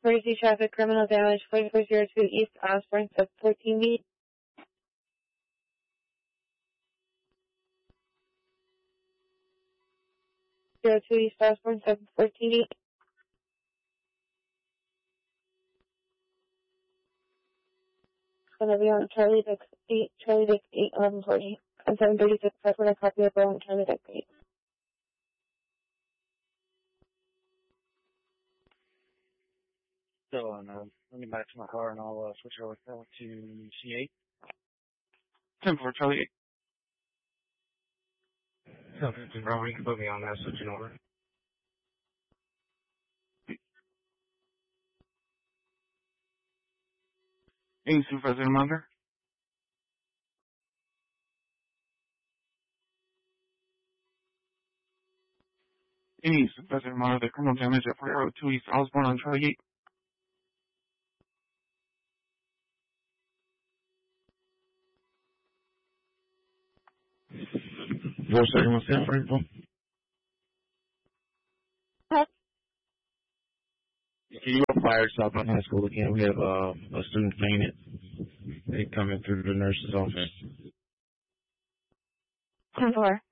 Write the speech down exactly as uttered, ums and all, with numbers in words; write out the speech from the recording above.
Emergency traffic, criminal damage, forty-four zero two East Osborne, sub fourteen B. zero two East Osborne, sub fourteen B. Gonna be on Charlie Dick eight, Charlie Dick eight, eleven forty. And seven thirty-six, that's when I copy of on Charlie Dick eight. So, uh, let me back to my car and I'll uh, switch over to C eight. ten four, Charlie eight. seven fifteen, bro, you can put me on that, switching over. Any supervisor monitor? Any supervisor monitor, criminal damage at four oh two East Osborne on Charlie eight. Four second, what's that for info? What? Can you go fire stop on high school again? We have uh, a student fainted. They coming through the nurse's office. ten four.